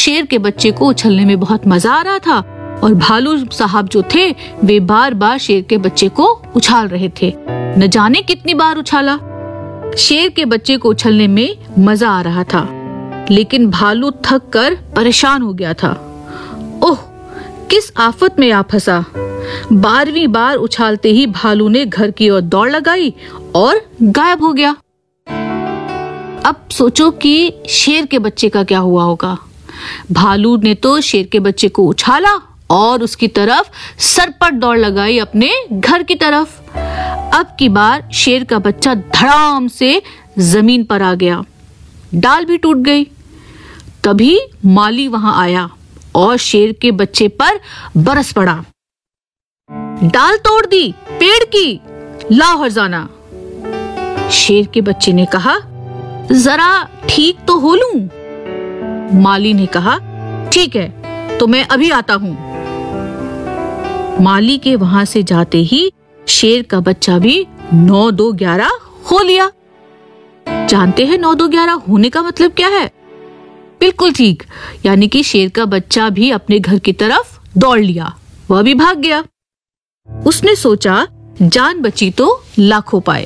शेर के बच्चे को उछलने में बहुत मजा आ रहा था और भालू साहब जो थे वे बार बार शेर के बच्चे को उछाल रहे थे। न जाने कितनी बार उछाला। शेर के बच्चे को उछलने में मजा आ रहा था, लेकिन भालू थक कर परेशान हो गया था। ओह, किस आफत में आ फंसा। 12वीं बार उछालते ही भालू ने घर की ओर दौड़ लगाई और गायब हो गया। अब सोचो कि शेर के बच्चे का क्या हुआ होगा। भालू ने तो शेर के बच्चे को उछाला और उसकी तरफ सरपट दौड़ लगाई अपने घर की तरफ। अब की बार शेर का बच्चा धड़ाम से जमीन पर आ गया, डाल भी टूट गई। तभी माली वहां आया और शेर के बच्चे पर बरस पड़ा। डाल तोड़ दी पेड़ की, लाओ हर्जाना। शेर के बच्चे ने कहा, जरा ठीक तो हो लूं। माली ने कहा, ठीक है, तो मैं अभी आता हूं। माली के वहां से जाते ही शेर का बच्चा भी 9 2 11 हो लिया। जानते हैं 9 2 11 होने का मतलब क्या है? बिल्कुल ठीक, यानी कि शेर का बच्चा भी अपने घर की तरफ दौड़ लिया, वह भी भाग गया। उसने सोचा जान बची तो लाखों पाए।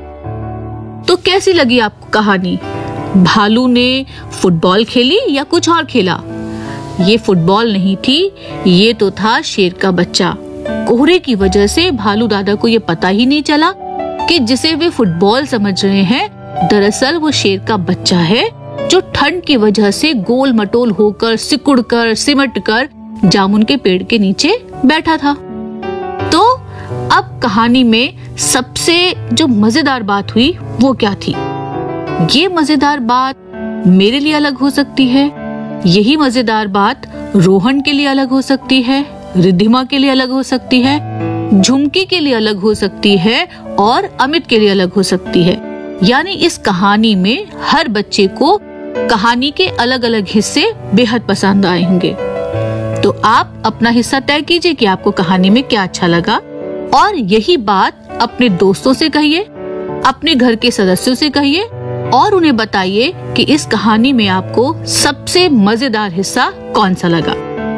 तो कैसी लगी आपको कहानी? भालू ने फुटबॉल खेली या कुछ और खेला? ये फुटबॉल नहीं थी, ये तो था शेर का बच्चा। कोहरे की वजह से भालू दादा को ये पता ही नहीं चला कि जिसे वे फुटबॉल समझ रहे हैं दरअसल वो शेर का बच्चा है, जो ठंड की वजह से गोल मटोल होकर सिकुड़ कर सिमट कर जामुन के पेड़ के नीचे बैठा था। तो अब कहानी में सबसे जो मजेदार बात हुई वो क्या थी? ये मजेदार बात मेरे लिए अलग हो सकती है, यही मजेदार बात रोहन के लिए अलग हो सकती है, रिद्धिमा के लिए अलग हो सकती है, झुमकी के लिए अलग हो सकती है और अमित के लिए अलग हो सकती है। यानी इस कहानी में हर बच्चे को कहानी के अलग अलग हिस्से बेहद पसंद आए होंगे। तो आप अपना हिस्सा तय कीजिए कि आपको कहानी में क्या अच्छा लगा, और यही बात अपने दोस्तों से कहिए, अपने घर के सदस्यों से कहिए और उन्हें बताइए कि इस कहानी में आपको सबसे मजेदार हिस्सा कौन सा लगा।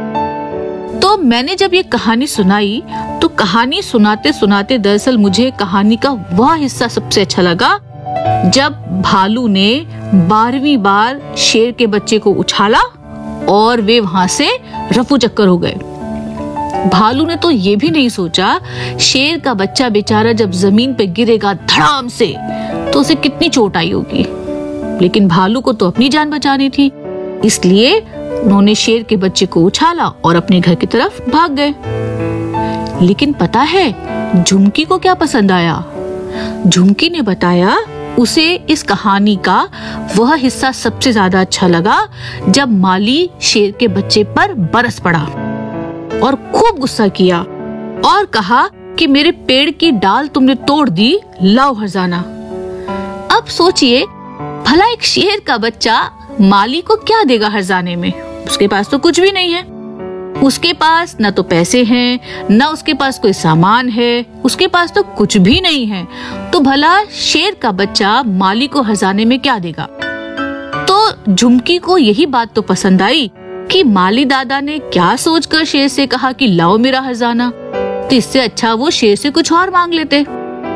तो मैंने जब ये कहानी सुनाई तो कहानी सुनाते सुनाते दरअसल मुझे कहानी का वह हिस्सा सबसे अच्छा लगा जब भालू ने 12वीं बार शेर के बच्चे को उछाला और वे वहां से रफू चक्कर हो गए। भालू ने तो ये भी नहीं सोचा शेर का बच्चा बेचारा जब जमीन पे गिरेगा धड़ाम से तो उसे कितनी चोट आई होगी, लेकिन भालू को तो अपनी जान बचानी थी, इसलिए उन्होंने शेर के बच्चे को उछाला और अपने घर की तरफ भाग गए। लेकिन पता है झुमकी को क्या पसंद आया? झुमकी ने बताया उसे इस कहानी का वह हिस्सा सबसे ज्यादा अच्छा लगा जब माली शेर के बच्चे पर बरस पड़ा और खूब गुस्सा किया और कहा कि मेरे पेड़ की डाल तुमने तोड़ दी, लाओ हर्जाना। अब सोचिए भला एक शेर का बच्चा माली को क्या देगा हर्जाने में? उसके पास तो कुछ भी नहीं है। उसके पास न तो पैसे हैं, न उसके पास कोई सामान है, उसके पास तो कुछ भी नहीं है। तो भला शेर का बच्चा माली को हर्जाने में क्या देगा? तो झुमकी को यही बात तो पसंद आई कि माली दादा ने क्या सोचकर शेर से कहा कि लाओ मेरा हर्जाना, तो इससे अच्छा वो शेर से कुछ और मांग लेते।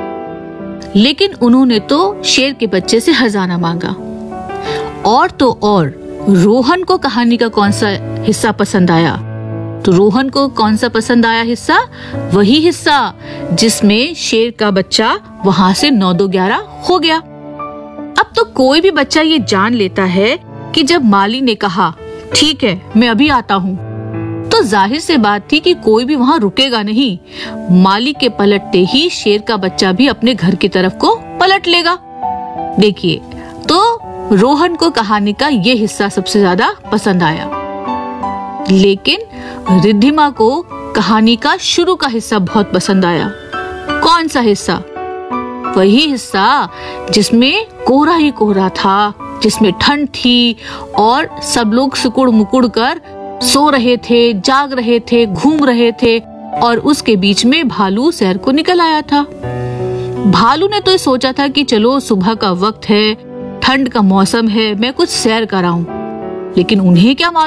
लेकिन उन्होंने तो शेर के बच्चे से हर्जाना मांगा। और तो और रोहन को कहानी का कौन सा हिस्सा पसंद आया? तो रोहन को कौन सा पसंद आया हिस्सा? वही हिस्सा जिसमें शेर का बच्चा वहां से 9 2 11 हो गया। अब तो कोई भी बच्चा ये जान लेता है कि जब माली ने कहा ठीक है मैं अभी आता हूँ, तो जाहिर से बात थी कि कोई भी वहां रुकेगा नहीं। माली के पलटते ही शेर का बच्चा भी अपने घर की तरफ को पलट लेगा। देखिए, तो रोहन को कहानी का ये हिस्सा सबसे ज्यादा पसंद आया, लेकिन रिद्धिमा को कहानी का शुरू का हिस्सा बहुत पसंद आया। कौन सा हिस्सा? वही हिस्सा जिसमें कोहरा ही कोहरा था, जिसमें ठंड थी और सब लोग सिकुड़ मुकुड़ कर सो रहे थे, जाग रहे थे, घूम रहे थे, और उसके बीच में भालू सैर को निकल आया था। भालू ने तो ये सोचा था कि चलो सुबह का वक्त है, ठंड का मौसम है, मैं कुछ सैर कराऊं, लेकिन उन्हें क्या